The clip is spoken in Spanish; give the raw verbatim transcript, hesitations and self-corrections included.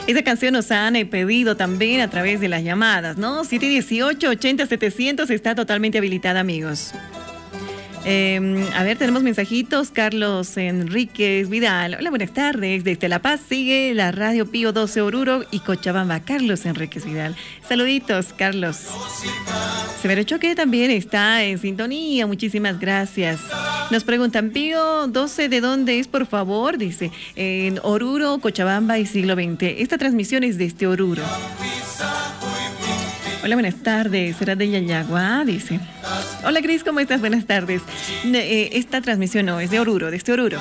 Esa canción nos han eh, pedido también a través de las llamadas, ¿no? siete dieciocho, ochenta, setecientos está totalmente habilitada, amigos. Eh, a ver, tenemos mensajitos. Carlos Enríquez Vidal. Hola, buenas tardes. Desde La Paz sigue la radio Pío doce Oruro y Cochabamba. Carlos Enríquez Vidal. Saluditos, Carlos. Severo Choque también está en sintonía. Muchísimas gracias. Nos preguntan, Pío doce, ¿de dónde es, por favor? Dice, en Oruro, Cochabamba y siglo veinte. Esta transmisión es desde Oruro. Hola, buenas tardes. ¿Será de Yayagua? Dice. Hola, Cris, ¿cómo estás? Buenas tardes. Esta transmisión no, es de Oruro, de este Oruro.